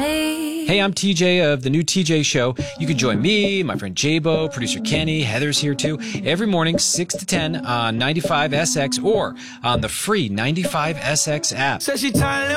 me. Hey, I'm TJ of The New TJ Show. You can join me, my friend Jabo, producer Kenny, Heather's here too, every morning 6 to 10 on 95SX or on the free 95SX app. Says she tired